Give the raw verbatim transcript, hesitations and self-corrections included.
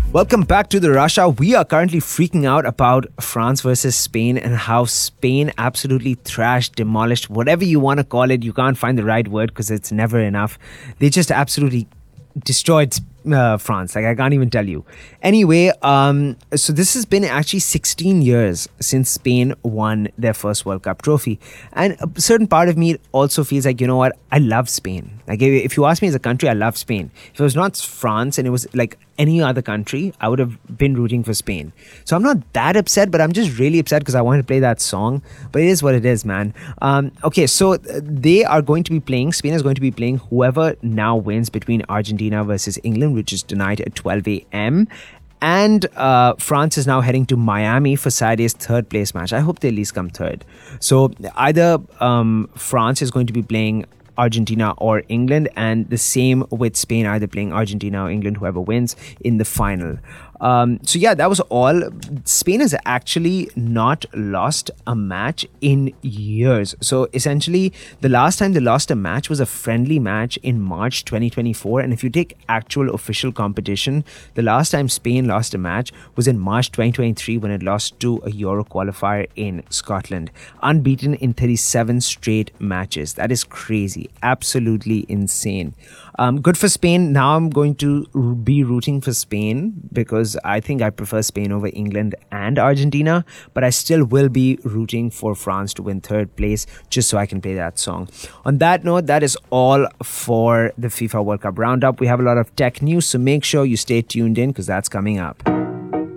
Welcome back to the Rush Hour. We are currently freaking out about France versus Spain and how Spain absolutely thrashed, demolished, whatever you want to call it. You can't find the right word because it's never enough. They just absolutely destroyed uh, France. Like, I can't even tell you. Anyway, um, so this has been actually sixteen years since Spain won their first World Cup trophy. And a certain part of me also feels like, you know what? I love Spain. Like, if you ask me as a country, I love Spain. If it was not France and it was like any other country, I would have been rooting for Spain. So I'm not that upset, but I'm just really upset because I wanted to play that song. But it is what it is, man. Um, okay, so they are going to be playing, Spain is going to be playing whoever now wins between Argentina versus England, which is tonight at twelve a.m. And uh, France is now heading to Miami for Saturday's third place match. I hope they at least come third. So either um, France is going to be playing Argentina or England, and the same with Spain, either playing Argentina or England, whoever wins in the final. Um, so yeah, that was all. Spain has actually not lost a match in years. So essentially, the last time they lost a match was a friendly match in March twenty twenty-four. And if you take actual official competition, the last time Spain lost a match was in March twenty twenty-three when it lost to a Euro qualifier in Scotland. Unbeaten in thirty-seven straight matches. That is crazy. Absolutely insane. Um, good for Spain. Now I'm going to be rooting for Spain because I think I prefer Spain over England and Argentina, but I still will be rooting for France to win third place just so I can play that song. On that note, that is all for the FIFA World Cup Roundup. We have a lot of tech news, so make sure you stay tuned in because that's coming up.